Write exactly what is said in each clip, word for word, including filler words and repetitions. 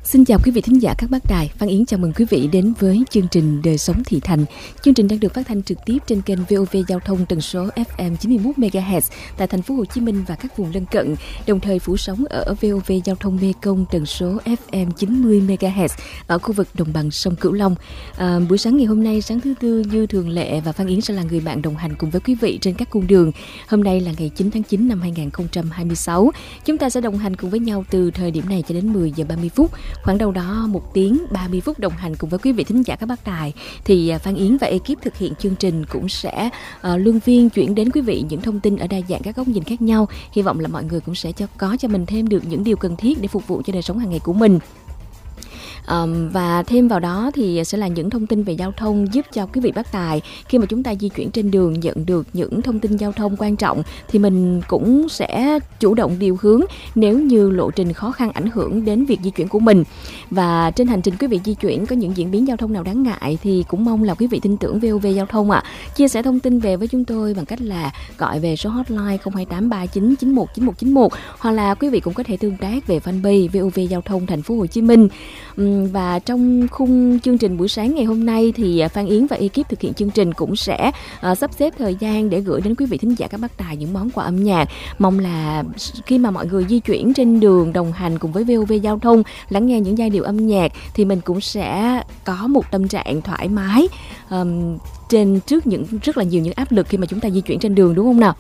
Xin chào quý vị thính giả các bác đài. Phan Yến chào mừng quý vị đến với chương trình Đời sống thị thành. Chương trình đang được phát thanh trực tiếp trên kênh vê o vê Giao thông tần số ép em chín mươi mốt mê ga héc tại thành phố Hồ Chí Minh và các vùng lân cận, đồng thời phủ sóng ở vê o vê Giao thông Mê Công tần số ép em chín mươi mê ga héc ở khu vực đồng bằng sông Cửu Long. À, buổi sáng ngày hôm nay, sáng thứ tư như thường lệ, và Phan Yến sẽ là người bạn đồng hành cùng với quý vị trên các cung đường. Hôm nay là ngày chín tháng chín năm hai nghìn không trăm hai mươi sáu. Chúng ta sẽ đồng hành cùng với nhau từ thời điểm này cho đến mười giờ ba mươi phút. Khoảng đâu đó một tiếng ba mươi phút đồng hành cùng với quý vị thính giả các bác đài, thì Phan Yến và ekip thực hiện chương trình cũng sẽ uh, luân phiên chuyển đến quý vị những thông tin ở đa dạng các góc nhìn khác nhau. Hy vọng là mọi người cũng sẽ cho có cho mình thêm được những điều cần thiết để phục vụ cho đời sống hàng ngày của mình. Um, và thêm vào đó thì sẽ là những thông tin về giao thông giúp cho quý vị bác tài khi mà chúng ta di chuyển trên đường nhận được những thông tin giao thông quan trọng thì mình cũng sẽ chủ động điều hướng nếu như lộ trình khó khăn ảnh hưởng đến việc di chuyển của mình. Và trên hành trình quý vị di chuyển có những diễn biến giao thông nào đáng ngại thì cũng mong là quý vị tin tưởng vê o vê Giao thông ạ. À. Chia sẻ thông tin về với chúng tôi bằng cách là gọi về số hotline không hai tám ba chín chín một chín một chín một, hoặc là quý vị cũng có thể tương tác về fanpage vê o vê Giao thông thành phố Hồ Chí Minh. Uhm, Và trong khung chương trình buổi sáng ngày hôm nay thì Phan Yến và ekip thực hiện chương trình cũng sẽ uh, sắp xếp thời gian để gửi đến quý vị thính giả các bác tài những món quà âm nhạc. Mong là khi mà mọi người di chuyển trên đường đồng hành cùng với vê o vê Giao thông, lắng nghe những giai điệu âm nhạc thì mình cũng sẽ có một tâm trạng thoải mái um, trên trước những rất là nhiều những áp lực khi mà chúng ta di chuyển trên đường, đúng không nào?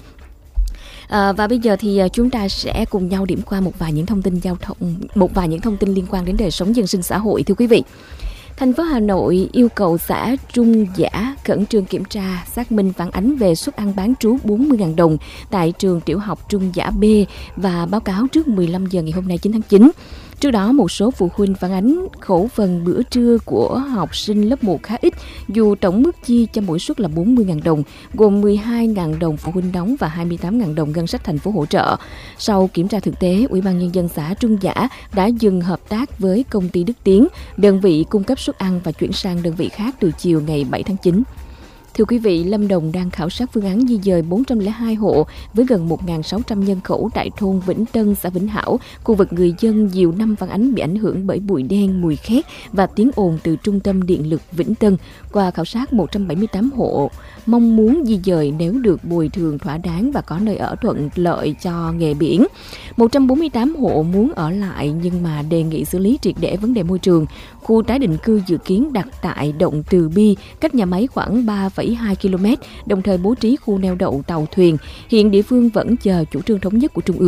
À, và bây giờ thì chúng ta sẽ cùng nhau điểm qua một vài những thông tin giao thông, một vài những thông tin liên quan đến đời sống dân sinh xã hội. Thưa quý vị, thành phố Hà Nội yêu cầu xã Trung Giã khẩn trương kiểm tra, xác minh phản ánh về suất ăn bán trú bốn mươi nghìn đồng tại trường tiểu học Trung Giã B và báo cáo trước mười lăm giờ ngày hôm nay chín tháng chín. Trước đó, một số phụ huynh phản ánh khẩu phần bữa trưa của học sinh lớp một khá ít, dù tổng mức chi cho mỗi suất là bốn mươi nghìn đồng, gồm mười hai nghìn đồng phụ huynh đóng và hai mươi tám nghìn đồng ngân sách thành phố hỗ trợ. Sau kiểm tra thực tế, Ủy ban Nhân dân xã Trung Giã đã dừng hợp tác với công ty Đức Tiến, đơn vị cung cấp suất ăn, và chuyển sang đơn vị khác từ chiều ngày bảy tháng chín. Thưa quý vị, Lâm Đồng đang khảo sát phương án di dời bốn trăm lẻ hai hộ với gần một nghìn sáu trăm nhân khẩu tại thôn Vĩnh Tân, xã Vĩnh Hảo, khu vực người dân nhiều năm phản ánh bị ảnh hưởng bởi bụi đen, mùi khét và tiếng ồn từ trung tâm điện lực Vĩnh Tân. Qua khảo sát, một trăm bảy mươi tám hộ mong muốn di dời nếu được bồi thường thỏa đáng và có nơi ở thuận lợi cho nghề biển. một trăm bốn mươi tám hộ muốn ở lại nhưng mà đề nghị xử lý triệt để vấn đề môi trường. Khu tái định cư dự kiến đặt tại động Từ Bi, cách nhà máy khoảng ba phẩy hai ki lô mét, đồng thời bố trí khu neo đậu tàu thuyền. Hiện địa phương vẫn chờ chủ trương thống nhất của Trung ương.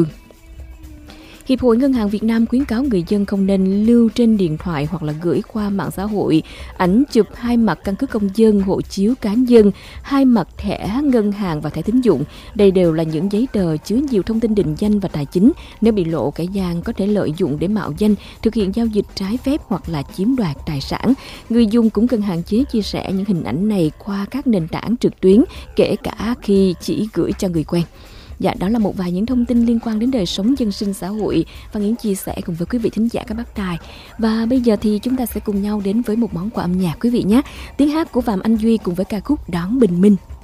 Hiệp hội Ngân hàng Việt Nam khuyến cáo người dân không nên lưu trên điện thoại hoặc là gửi qua mạng xã hội ảnh chụp hai mặt căn cước công dân, hộ chiếu cá nhân, hai mặt thẻ ngân hàng và thẻ tín dụng. Đây đều là những giấy tờ chứa nhiều thông tin định danh và tài chính. Nếu bị lộ, kẻ gian có thể lợi dụng để mạo danh, thực hiện giao dịch trái phép hoặc là chiếm đoạt tài sản. Người dùng cũng cần hạn chế chia sẻ những hình ảnh này qua các nền tảng trực tuyến, kể cả khi chỉ gửi cho người quen. Dạ, đó là một vài những thông tin liên quan đến đời sống dân sinh xã hội Phan Yến chia sẻ cùng với quý vị thính giả các bác đài. Và bây giờ thì chúng ta sẽ cùng nhau đến với một món quà âm nhạc quý vị nhé. Tiếng hát của Phạm Anh Duy cùng với ca khúc Đón Bình Minh.